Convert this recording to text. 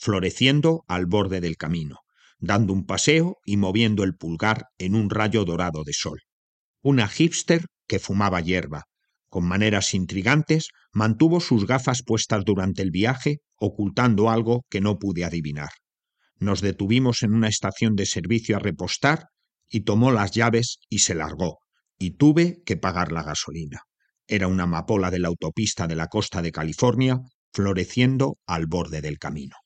floreciendo al borde del camino, dando un paseo y moviendo el pulgar en un rayo dorado de sol. Una hipster que fumaba hierba. Con maneras intrigantes, mantuvo sus gafas puestas durante el viaje, ocultando algo que no pude adivinar. Nos detuvimos en una estación de servicio a repostar y tomó las llaves y se largó, y tuve que pagar la gasolina. Era una amapola de la autopista de la costa de California, floreciendo al borde del camino.